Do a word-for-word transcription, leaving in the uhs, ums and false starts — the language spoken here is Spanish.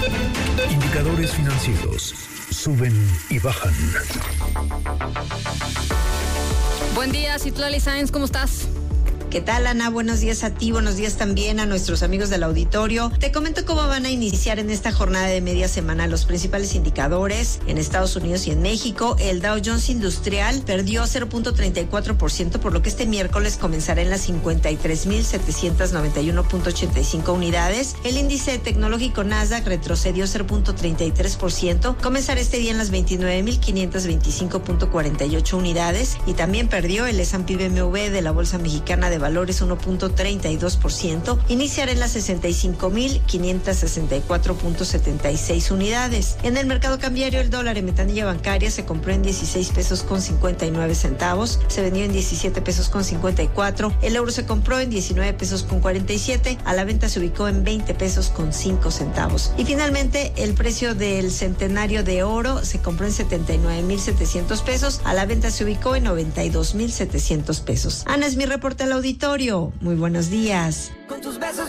Indicadores financieros suben y bajan. Buen día, Citlali Sáenz, ¿cómo estás? ¿Qué tal, Ana? Buenos días a ti, buenos días también a nuestros amigos del auditorio. Te comento cómo van a iniciar en esta jornada de media semana los principales indicadores en Estados Unidos y en México. El Dow Jones Industrial perdió cero punto treinta y cuatro por ciento, por lo que este miércoles comenzará en las cincuenta y tres mil setecientos noventa y uno punto ochenta y cinco unidades. El índice tecnológico Nasdaq retrocedió cero punto treinta y tres por ciento, comenzará este día en las veintinueve mil quinientos veinticinco punto cuarenta y ocho unidades, y también perdió el S and P B M W de la Bolsa Mexicana de Valores uno punto treinta y dos por ciento, iniciar en las sesenta y cinco mil quinientos sesenta y cuatro punto setenta y seis unidades. En el mercado cambiario, el dólar en ventanilla bancaria se compró en dieciséis pesos con cincuenta y nueve centavos, se vendió en diecisiete pesos con cincuenta y cuatro, el euro se compró en diecinueve pesos con cuarenta y siete, a la venta se ubicó en veinte pesos con cinco centavos. Y finalmente, el precio del centenario de oro se compró en setenta y nueve mil setecientos pesos, a la venta se ubicó en noventa y dos mil setecientos pesos. Ana, es mi reporte al auditorio. Muy buenos días. Con tus besos